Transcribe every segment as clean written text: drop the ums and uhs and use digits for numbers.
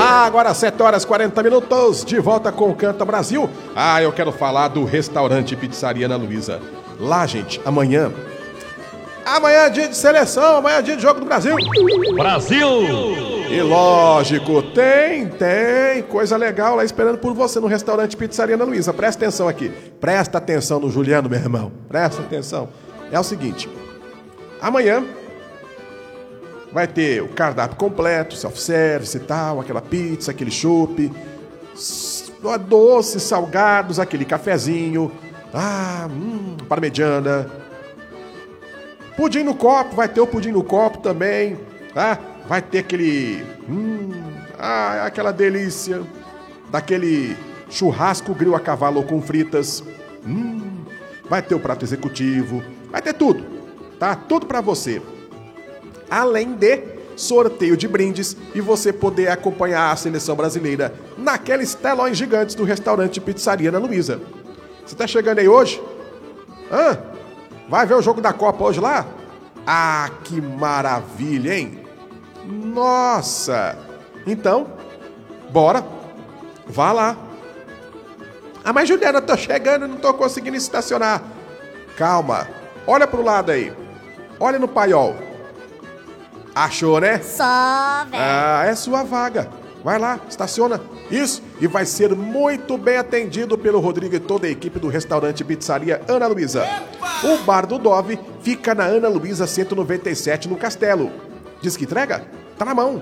Agora 7 horas 40 minutos, de volta com o Canta Brasil. Eu quero falar do restaurante Pizzaria Ana Luísa. Lá, gente, amanhã é dia de seleção, amanhã é dia de jogo do Brasil. Brasil! E lógico, tem coisa legal lá esperando por você no restaurante Pizzaria Ana Luísa. Presta atenção aqui, presta atenção no Juliano, meu irmão. Presta atenção. É o seguinte, amanhã vai ter o cardápio completo, self-service e tal, aquela pizza, aquele chopp, doces, salgados, aquele cafezinho, parmegiana. Pudim no copo, vai ter o pudim no copo também, tá? Vai ter aquele, aquela delícia, daquele churrasco grill a cavalo com fritas, vai ter o prato executivo, vai ter tudo, tá? Tudo pra você. Além de sorteio de brindes e você poder acompanhar a seleção brasileira naqueles telões gigantes do restaurante Pizzaria Ana Luísa. Você tá chegando aí hoje? Vai ver o jogo da Copa hoje lá? Que maravilha, hein? Nossa! Então, bora, vá lá. Mas Juliana, eu tô chegando e não tô conseguindo estacionar. Calma, olha pro lado aí. Olha no paiol. Achou, né? Só, velho. É sua vaga. Vai lá, estaciona. Isso, e vai ser muito bem atendido pelo Rodrigo e toda a equipe do restaurante Pizzaria Ana Luísa. O Bar do Dove fica na Ana Luísa 197, no Castelo. Diz que entrega? Tá na mão.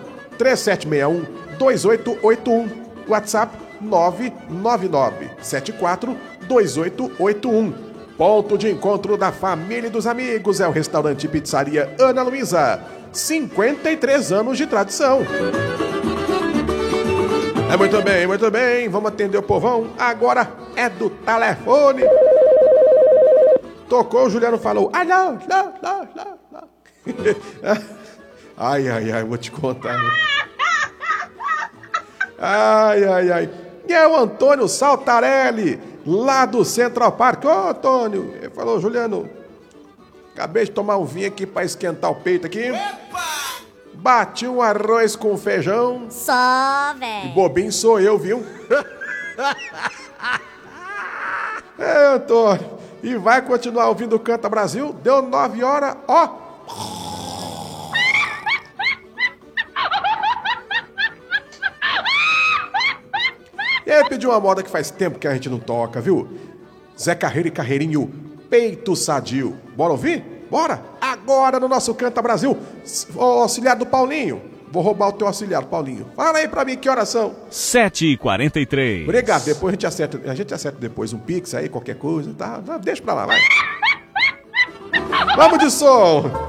3761-2881. WhatsApp 999-742881. Ponto de encontro da família e dos amigos é o restaurante Pizzaria Ana Luísa. 53 anos de tradição. Muito bem, muito bem. Vamos atender o povão. Agora é do telefone. Tocou, o Juliano falou. Não. Ai, vou te contar. Ai. E é o Antônio Saltarelli, lá do Central Park. Ô, Antônio, ele falou, Juliano, acabei de tomar um vinho aqui pra esquentar o peito aqui. Bati um arroz com feijão. Só, velho. E bobinho sou eu, viu? Antônio. E vai continuar ouvindo o Canta Brasil? Deu 9 horas, ó. E aí, pediu uma moda que faz tempo que a gente não toca, viu? Zé Carreiro e Carreirinho, Peito Sadio. Bora ouvir? Bora! Agora no nosso Canta Brasil, o auxiliar do Paulinho. Vou roubar o teu auxiliar, Paulinho. Fala aí pra mim que horas são. 7h43. Obrigado, depois a gente acerta depois um pix aí, qualquer coisa, tá? Deixa pra lá, vai. Vamos de som!